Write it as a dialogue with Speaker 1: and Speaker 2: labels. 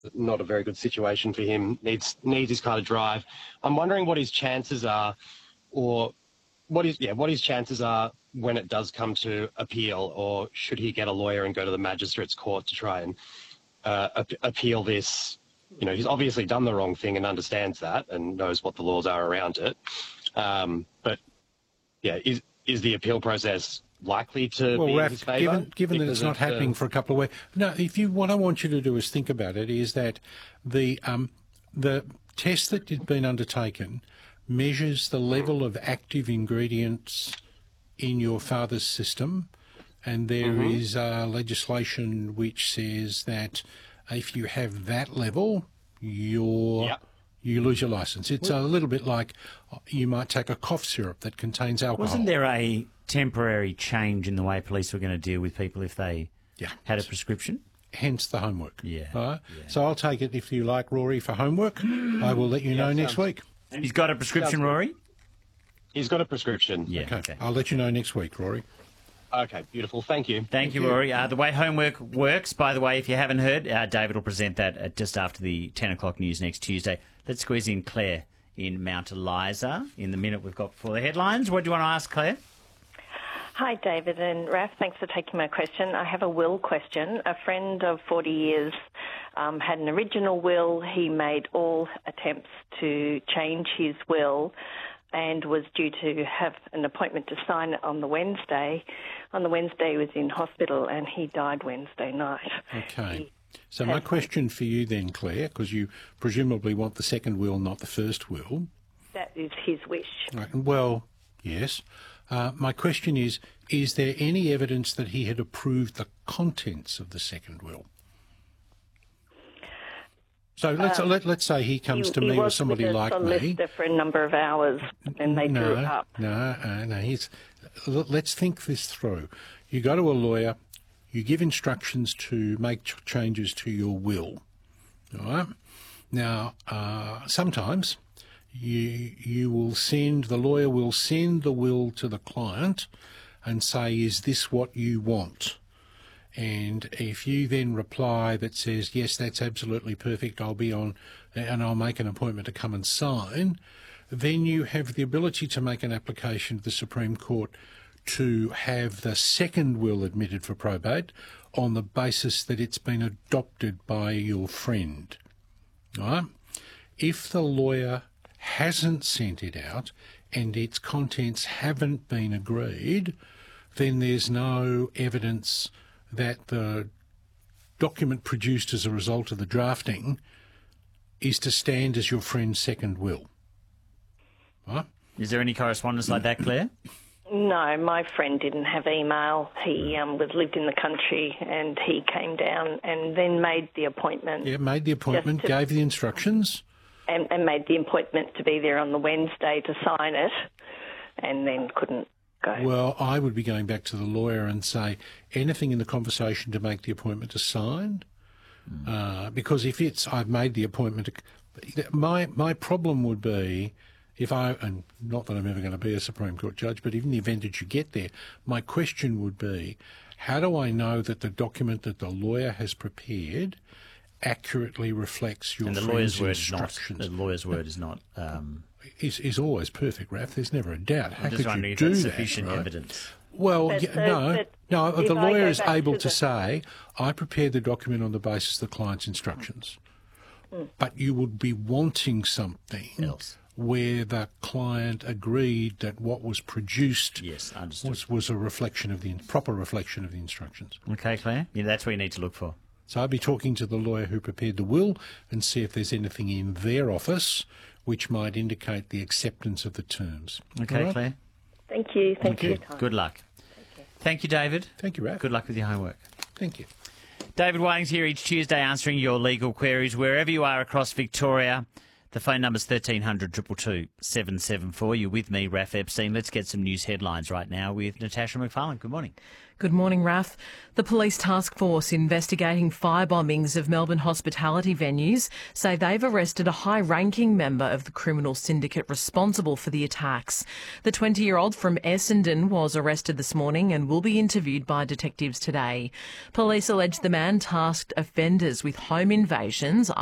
Speaker 1: not a very good situation for him. Needs his car to drive. I'm wondering what his chances are, or what his chances are when it does come to appeal, or should he get a lawyer and go to the magistrate's court to try and appeal this? You know, he's obviously done the wrong thing and understands that and knows what the laws are around it. But yeah, is the appeal process likely to be in his favour?
Speaker 2: Given that it's not happening for a couple of weeks. No, what I want you to do is think about it, is that the test that had been undertaken measures the level of active ingredients in your father's system, and there is legislation which says that if you have that level, you lose your licence. It's a little bit like you might take a cough syrup that contains alcohol.
Speaker 3: Wasn't there a temporary change in the way police were going to deal with people if they had a prescription?
Speaker 2: Hence the homework.
Speaker 3: Yeah.
Speaker 2: Right? So I'll take it, if you like, Rory, for homework. I will let you know next week.
Speaker 3: He's got a prescription, Rory?
Speaker 1: He's got a prescription.
Speaker 3: Yeah.
Speaker 2: Okay. I'll let you know next week, Rory.
Speaker 1: Okay, beautiful. Thank you.
Speaker 3: Thank you, Rory. The way homework works, by the way, if you haven't heard, David will present that just after the 10 o'clock news next Tuesday. Let's squeeze in Claire in Mount Eliza in the minute we've got before the headlines. What do you want to ask, Claire?
Speaker 4: Hi, David and Raf. Thanks for taking my question. I have a will question. A friend of 40 years had an original will. He made all attempts to change his will and was due to have an appointment to sign it on the Wednesday. On the Wednesday, he was in hospital and he died Wednesday night.
Speaker 2: Okay. So my question for you then, Claire, because you presumably want the second will, not the first will.
Speaker 4: That is his wish.
Speaker 2: Right. Well, yes. My question is there any evidence that he had approved the contents of the second will? So let's say he comes to me or somebody like me.
Speaker 4: He was with a solicitor for a number of hours and they drew it up.
Speaker 2: No. Let's think this through. You go to a lawyer, you give instructions to make changes to your will. All right? Now, sometimes the lawyer will send the will to the client and say, is this what you want? And if you then reply that says, yes, that's absolutely perfect, I'll be on and I'll make an appointment to come and sign, then you have the ability to make an application to the Supreme Court to have the second will admitted for probate on the basis that it's been adopted by your friend. All right? If the lawyer hasn't sent it out and its contents haven't been agreed, then there's no evidence that the document produced as a result of the drafting is to stand as your friend's second will. Right?
Speaker 3: Is there any correspondence like that, Claire?
Speaker 4: No, my friend didn't have email. He lived in the country and he came down and then made the appointment.
Speaker 2: Yeah, made the appointment, gave the instructions.
Speaker 4: And made the appointment to be there on the Wednesday to sign it and then couldn't go.
Speaker 2: Well, I would be going back to the lawyer and say anything in the conversation to make the appointment to sign, because if I've made the appointment, my problem would be and not that I'm ever going to be a Supreme Court judge, but even in the event that you get there, my question would be, how do I know that the document that the lawyer has prepared accurately reflects your friend's instructions?
Speaker 3: The lawyer's word is not...
Speaker 2: Is always perfect, Raf. There's never a doubt. How could you do that?
Speaker 3: Sufficient evidence.
Speaker 2: Well, the lawyer is able to say, I prepared the document on the basis of the client's instructions. But you would be wanting something
Speaker 3: else
Speaker 2: where the client agreed that what was produced was a reflection of the proper reflection of the instructions.
Speaker 3: Okay, Claire. Yeah, that's what you need to look for.
Speaker 2: So I'd be talking to the lawyer who prepared the will and see if there's anything in their office which might indicate the acceptance of the terms.
Speaker 3: Okay, right? Claire.
Speaker 4: Thank you. Thank you.
Speaker 3: Good luck. Thank you, David.
Speaker 2: Thank you, Raf.
Speaker 3: Good luck with your homework.
Speaker 2: Thank you.
Speaker 3: David Whiting's here each Tuesday answering your legal queries wherever you are across Victoria. The phone number's 1300 222 774. You're with me, Raf Epstein. Let's get some news headlines right now with Natasha McFarlane. Good morning.
Speaker 5: Good morning, Raf. The police task force investigating fire bombings of Melbourne hospitality venues say they've arrested a high-ranking member of the criminal syndicate responsible for the attacks. The 20-year-old from Essendon was arrested this morning and will be interviewed by detectives today. Police allege the man tasked offenders with home invasions